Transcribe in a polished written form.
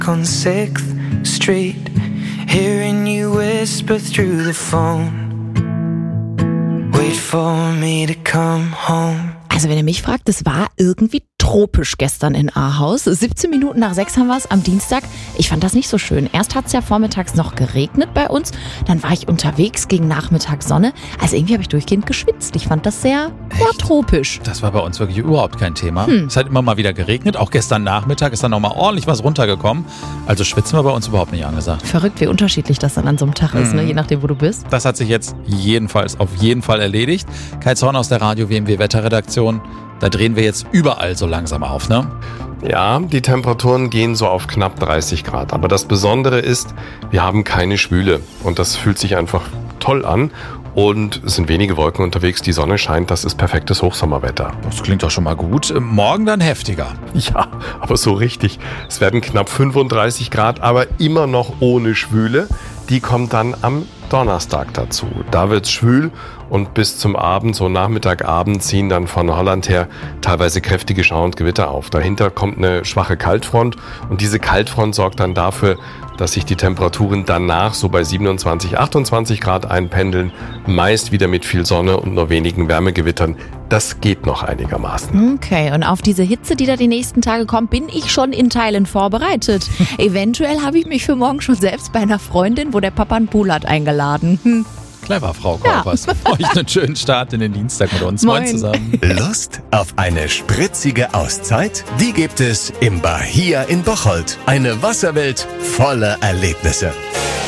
On 6th Street, hearing you whisper through the phone. Wait for me to come home. Also wenn ihr mich fragt, es war irgendwie tropisch gestern in Ahaus. 17 Minuten nach 6 haben wir es am Dienstag. Ich fand das nicht so schön. Erst hat es ja vormittags noch geregnet bei uns. Dann war ich unterwegs gegen Nachmittag Sonne. Also irgendwie habe ich durchgehend geschwitzt. Ich fand das sehr tropisch. Das war bei uns wirklich überhaupt kein Thema. Es hat immer mal wieder geregnet. Auch gestern Nachmittag ist dann nochmal ordentlich was runtergekommen. Also schwitzen wir bei uns überhaupt nicht angesagt. Verrückt, wie unterschiedlich das dann an so einem Tag ist, ne? Je nachdem, wo du bist. Das hat sich jetzt auf jeden Fall erledigt. Kai Zorn aus der Radio-WMW-Wetterredaktion. Da drehen wir jetzt überall so langsam auf, ne? Ja, die Temperaturen gehen so auf knapp 30 Grad. Aber das Besondere ist, wir haben keine Schwüle. Und das fühlt sich einfach toll an. Und es sind wenige Wolken unterwegs, die Sonne scheint, das ist perfektes Hochsommerwetter. Das klingt doch schon mal gut. Morgen dann heftiger. Ja, aber so richtig. Es werden knapp 35 Grad, aber immer noch ohne Schwüle. Die kommt dann am Donnerstag dazu. Da wird's schwül und bis zum Abend, so Nachmittagabend, ziehen dann von Holland her teilweise kräftige Schauer und Gewitter auf. Dahinter kommt eine schwache Kaltfront und diese Kaltfront sorgt dann dafür, dass sich die Temperaturen danach so bei 27, 28 Grad einpendeln, meist wieder mit viel Sonne und nur wenigen Wärmegewittern. Das geht noch einigermaßen. Okay, und auf diese Hitze, die da die nächsten Tage kommt, bin ich schon in Teilen vorbereitet. Eventuell habe ich mich für morgen schon selbst bei einer Freundin, wo der Papa einen Pool hat, eingeladen. Clever, Frau Korpers. Ja. Euch einen schönen Start in den Dienstag mit uns. Moin zusammen. Lust auf eine spritzige Auszeit? Die gibt es im Bahia in Bocholt. Eine Wasserwelt voller Erlebnisse.